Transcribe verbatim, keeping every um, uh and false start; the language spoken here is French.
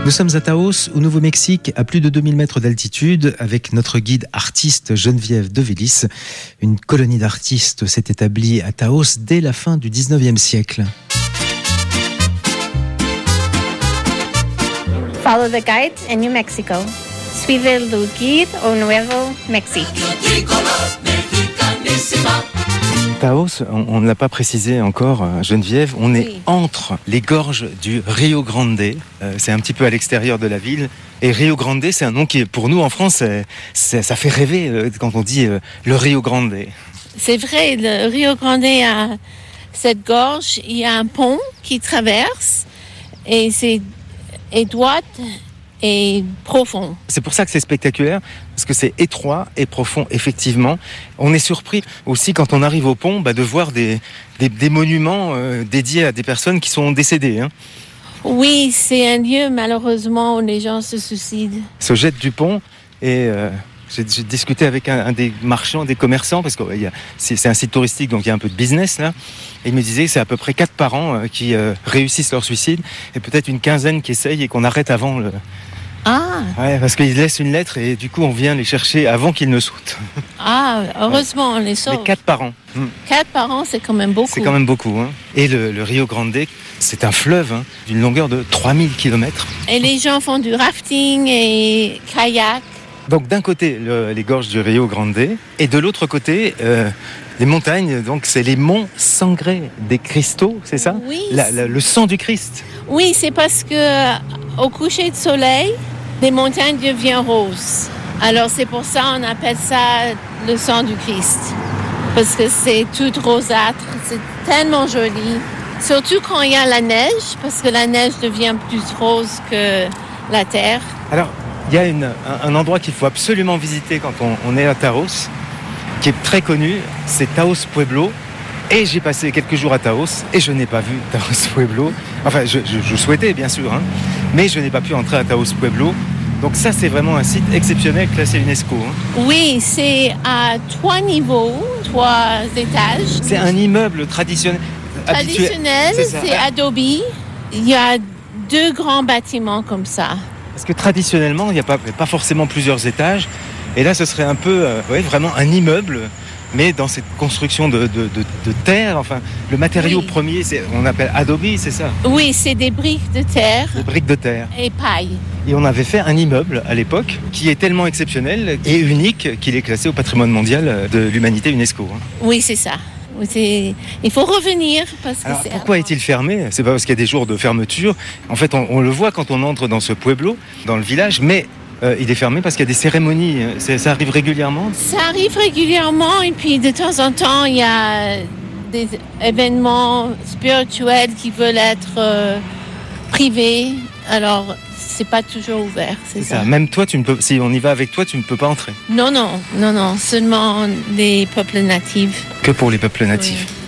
Nous sommes à Taos, au Nouveau-Mexique, à plus de deux mille mètres d'altitude, avec notre guide artiste Geneviève Devélis. Une colonie d'artistes s'est établie à Taos dès la fin du dix-neuvième siècle. Follow the guide in New Mexico. Suive el guide au Nuevo Mexique. Taos, on ne l'a pas précisé encore, Geneviève, on est oui. entre les gorges du Rio Grande. Euh, c'est un petit peu à l'extérieur de la ville. Et Rio Grande, c'est un nom qui, pour nous en France, c'est, c'est, ça fait rêver euh, quand on dit euh, le Rio Grande. C'est vrai, le Rio Grande a cette gorge, il y a un pont qui traverse et c'est étroit et profond. C'est pour ça que c'est spectaculaire, parce que c'est étroit et profond, effectivement. On est surpris aussi quand on arrive au pont bah, de voir des, des, des monuments euh, dédiés à des personnes qui sont décédées. Hein. Oui, c'est un lieu malheureusement où les gens se suicident. Se jettent du pont et euh, j'ai, j'ai discuté avec un, un des marchands, des commerçants, parce que ouais, y a, c'est, c'est un site touristique, donc il y a un peu de business là. Et il me disait que c'est à peu près quatre par an euh, qui euh, réussissent leur suicide et peut-être une quinzaine qui essayent et qu'on arrête avant le... Ah. Ouais, parce qu'ils laissent une lettre et du coup on vient les chercher avant qu'ils ne sautent. Ah, heureusement, on les sauve. Mais quatre par an. Quatre par an, c'est quand même beaucoup. C'est quand même beaucoup. Hein. Et le, le Rio Grande, c'est un fleuve hein, d'une longueur de trois mille kilomètres. Et les gens font du rafting et kayak. Donc d'un côté, le, les gorges du Rio Grande et de l'autre côté, euh, les montagnes. Donc c'est les monts Sangre des Cristos, c'est ça ? Oui. La, la, le sang du Christ. Oui, c'est parce que au coucher de soleil, les montagnes deviennent roses. Alors c'est pour ça qu'on appelle ça le sang du Christ. Parce que c'est tout rosâtre, c'est tellement joli. Surtout quand il y a la neige, parce que la neige devient plus rose que la terre. Alors, il y a une, un, un endroit qu'il faut absolument visiter quand on, on est à Taos, qui est très connu, c'est Taos Pueblo. Et j'ai passé quelques jours à Taos et je n'ai pas vu Taos Pueblo. Enfin, je, je, je souhaitais bien sûr, hein, mais je n'ai pas pu entrer à Taos Pueblo. Donc ça, c'est vraiment un site exceptionnel classé UNESCO. Hein. Oui, c'est à trois niveaux, trois étages. C'est un immeuble traditionnel. Traditionnel, c'est, c'est Adobe. Il y a deux grands bâtiments comme ça. Parce que traditionnellement, il n'y a pas, pas forcément plusieurs étages. Et là, ce serait un peu, euh, ouais, vraiment un immeuble, mais dans cette construction de, de, de, de terre. Enfin, le matériau oui. premier, c'est, on appelle Adobe, c'est ça ? Oui, c'est des briques de terre. Des briques de terre. Et paille. Et on avait fait un immeuble à l'époque qui est tellement exceptionnel et unique qu'il est classé au patrimoine mondial de l'humanité UNESCO. Oui, c'est ça. C'est... Il faut revenir parce que Alors, c'est pourquoi est-il fermé ? C'est pas parce qu'il y a des jours de fermeture. En fait, on, on le voit quand on entre dans ce pueblo, dans le village, mais euh, il est fermé parce qu'il y a des cérémonies. C'est, ça arrive régulièrement ? Ça arrive régulièrement et puis de temps en temps, il y a des événements spirituels qui veulent être euh, privés. Alors, c'est pas toujours ouvert, c'est, c'est ça. ça. Même toi, tu ne peux, si on y va avec toi, tu ne peux pas entrer. Non, non, non, non, seulement les peuples natifs. Que pour les peuples natifs. Oui.